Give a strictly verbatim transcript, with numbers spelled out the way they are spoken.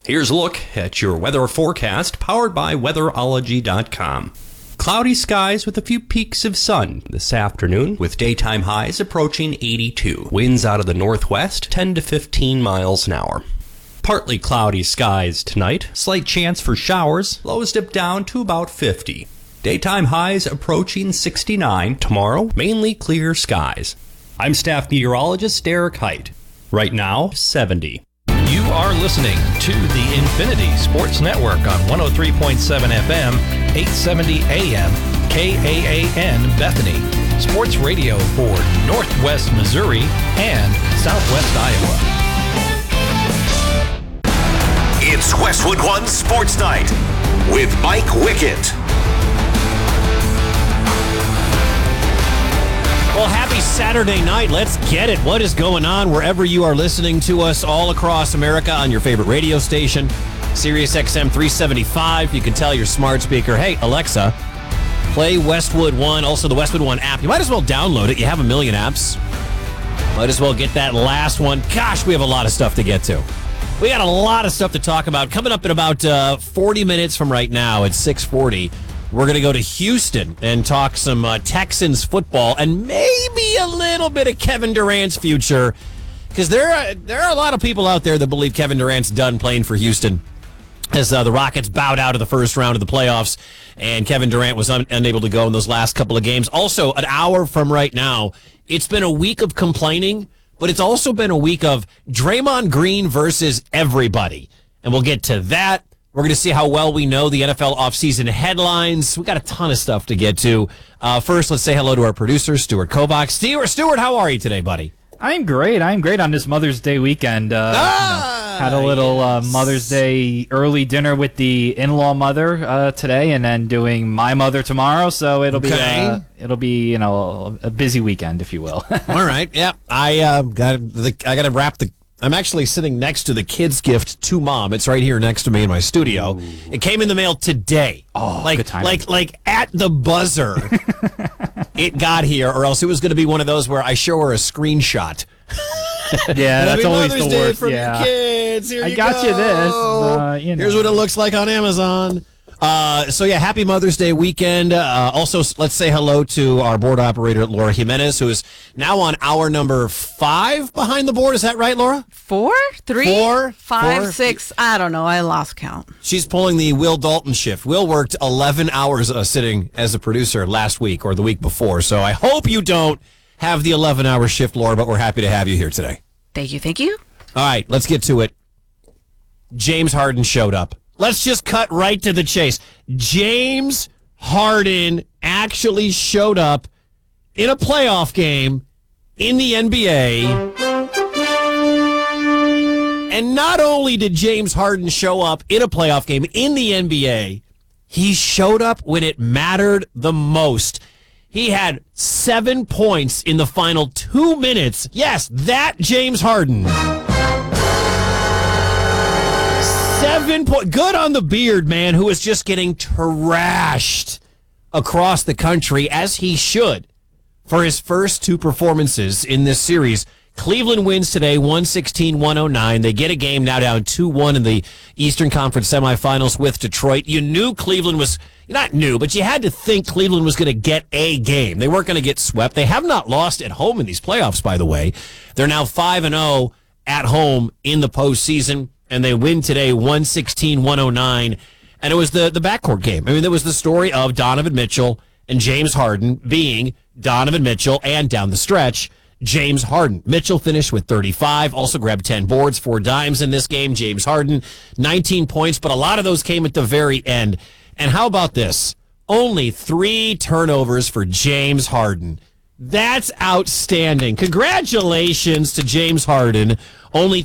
Here's a look at your weather forecast powered by weatherology dot com. Cloudy skies with a few peaks of sun this afternoon with daytime highs approaching eighty-two. Winds out of the northwest ten to fifteen miles an hour. Partly cloudy skies tonight. Slight chance for showers. Lows dip down to about fifty. Daytime highs approaching sixty-nine. Tomorrow, mainly clear skies. I'm staff meteorologist Derek Height. Right now, seventy. You are listening to the Infinity Sports Network on one oh three point seven F M, eight seventy A M, K A A N Bethany. Sports radio for Northwest Missouri and Southwest Iowa. It's Westwood One Sports Night with Mike Wickett. Well, happy Saturday night. Let's get it. What is going on wherever you are listening to us all across America on your favorite radio station, Sirius X M three seventy-five. You can tell your smart speaker, hey, Alexa, play Westwood One. Also, the Westwood One app. You might as well download it. You have a million apps. Might as well get that last one. Gosh, we have a lot of stuff to get to. We got a lot of stuff to talk about. Coming up in about uh, forty minutes from right now at six forty. We're going to go to Houston and talk some uh, Texans football and maybe a little bit of Kevin Durant's future, because there are, there are a lot of people out there that believe Kevin Durant's done playing for Houston as uh, the Rockets bowed out of the first round of the playoffs and Kevin Durant was un- unable to go in those last couple of games. Also, an hour from right now, it's been a week of complaining, but it's also been a week of Draymond Green versus everybody, and we'll get to that. We're going to see how well we know the N F L offseason headlines. We got a ton of stuff to get to. Uh, first, let's say hello to our producer, Stuart Kovach. Stuart, Stuart, how are you today, buddy? I'm great. I'm great on this Mother's Day weekend. Uh, ah, you know, had a little yes. uh, Mother's Day early dinner with the in-law mother uh, today, and then doing my mother tomorrow. So it'll okay. be uh, it'll be you know a busy weekend, if you will. All right. Yeah, I uh, got the I got to wrap the. I'm actually sitting next to the kids' gift to Mom. It's right here next to me in my studio. Ooh. It came in the mail today. Oh, like, good timing. like, like at the buzzer, it got here, or else it was going to be one of those where I show her a screenshot. Yeah, that's always Mother's the Day worst. from Yeah. your kids. Here I you got go. you this. Uh, you know. Here's what it looks like on Amazon. Uh, so, yeah, happy Mother's Day weekend. Uh, also, let's say hello to our board operator, Laura Jimenez, who is now on hour number five behind the board. Is that right, Laura? Four? Three? Four? Five, Four? six? I don't know. I lost count. She's pulling the Will Dalton shift. Will worked eleven hours uh, sitting as a producer last week or the week before. So I hope you don't have the eleven-hour shift, Laura, but we're happy to have you here today. Thank you. Thank you. All right, let's get to it. James Harden showed up. Let's just cut right to the chase. James Harden actually showed up in a playoff game in the N B A. And not only did James Harden show up in a playoff game in the N B A, he showed up when it mattered the most. He had seven points in the final two minutes. Yes, that James Harden. Seven points. Good on the beard, man, who is just getting trashed across the country, as he should, for his first two performances in this series. Cleveland wins today, one sixteen to one oh nine. They get a game now down two one in the Eastern Conference semifinals with Detroit. You knew Cleveland was, not new, but you had to think Cleveland was going to get a game. They weren't going to get swept. They have not lost at home in these playoffs, by the way. They're now five and oh at home in the postseason. And they win today, one sixteen to one oh nine. And it was the, the backcourt game. I mean, there was the story of Donovan Mitchell and James Harden being Donovan Mitchell and down the stretch, James Harden. Mitchell finished with thirty-five, also grabbed ten boards, four dimes in this game. James Harden, nineteen points, but a lot of those came at the very end. And how about this? Only three turnovers for James Harden. That's outstanding. Congratulations to James Harden. Only